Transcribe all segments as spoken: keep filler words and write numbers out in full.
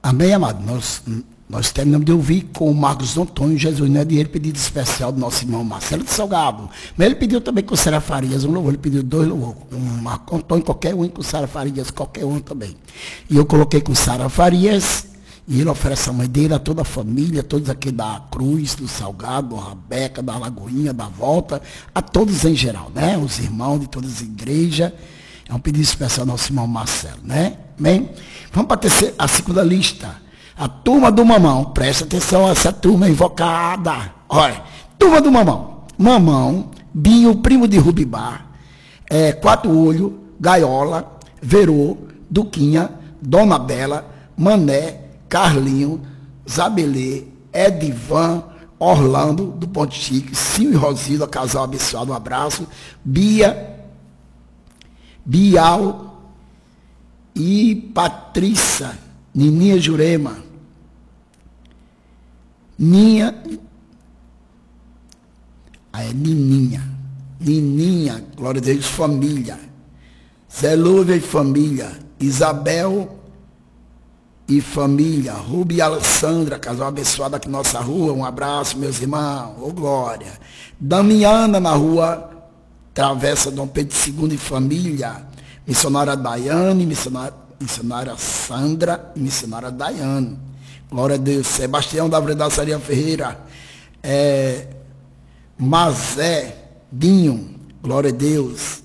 Amém, amado? Nós, nós terminamos de ouvir com o Marcos Antônio Jesus, não é dinheiro, pedido especial do nosso irmão Marcelo de Salgado. Mas ele pediu também com Sara Farias um louvor, ele pediu dois louvores. Um Marcos Antônio, qualquer um, e com Sara Farias, qualquer um também. E eu coloquei com Sara Farias, e ele oferece a mãe dele, a toda a família, todos aqui da Cruz, do Salgado, do Rabeca, da Lagoinha, da Volta, a todos em geral, né? Os irmãos de todas as igrejas. É um pedido especial ao nosso irmão Marcelo, né? Amém? Vamos para a, terceira, a segunda lista. A turma do mamão. Presta atenção a essa turma invocada. Olha, turma do mamão. Mamão, Binho, primo de Rubibá, é, Quatro Olho, Gaiola, Verô, Duquinha, Dona Bela, Mané, Carlinho, Zabelê, Edivan, Orlando, do Ponte Chique, Sil e Rosila, casal abençoado, um abraço. Bia, Bial e Patrícia, Nininha Jurema, Ninha, ah, é Nininha, Nininha, glória a Deus, família, Zé Lúvia e família, Isabel e família, Rubi e Alessandra, casal abençoado aqui na nossa rua, um abraço, meus irmãos, ô glória. Damiana na rua Travessa Dom Pedro segundo e família, missionária Daiane, missionária, missionária Sandra e missionária Daiane. Glória a Deus. Sebastião da Vredaçaria Ferreira, é, Mazé, Dinho, glória a Deus.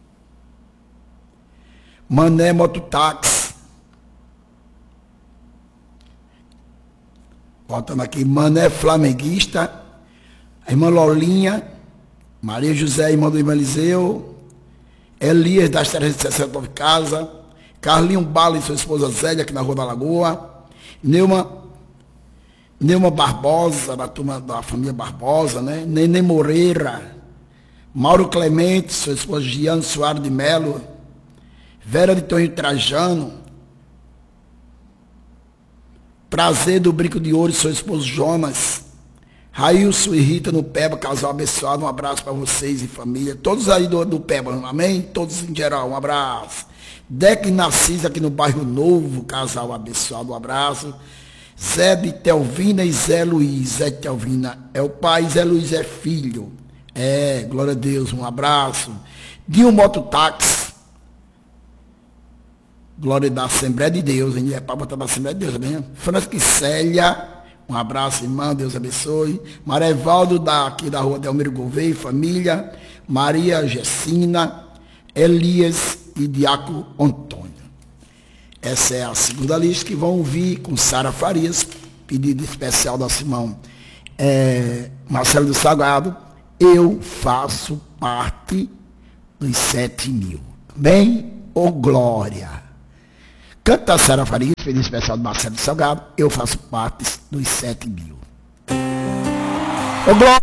Mané Mototáxi. Voltando aqui, Mané Flamenguista, a irmã Lolinha, Maria José, irmã do irmão Eliseu, Elias das trezentas e sessenta e nove Casa, Carlinho Bala e sua esposa Zélia, aqui na Rua da Lagoa, Neuma, Neuma Barbosa, da turma da família Barbosa, né? Nenê Moreira, Mauro Clemente, sua esposa Giane Soares de Melo, Vera de Tonho Trajano, Prazer do Brinco de Ouro, seu esposo Jonas, Railson e Rita no Peba, casal abençoado, um abraço para vocês e família, todos aí do, do Peba, amém? Todos em geral, um abraço. Deck Narcisa aqui no Bairro Novo, casal abençoado, um abraço. Zé de Telvina e Zé Luiz, Zé de Telvina é o pai, Zé Luiz é filho, é, glória a Deus, um abraço. Dinho Mototáxi, glória da Assembleia de Deus, hein? É para botar da Assembleia de Deus, bem? Francisca e Célia, um abraço, irmã, Deus abençoe. Marevaldo, daqui da rua Delmiro Gouveia, família. Maria Gessina, Elias e Diaco Antônio. Essa é a segunda lista que vão ouvir com Sara Farias, pedido especial da Simão é, Marcelo do Salgado. Eu faço parte dos sete mil. Bem, ô glória! Canta a Sara Farias, pedido especial do Marcelo do Salgado. Eu faço parte dos sete mil. Ô glória!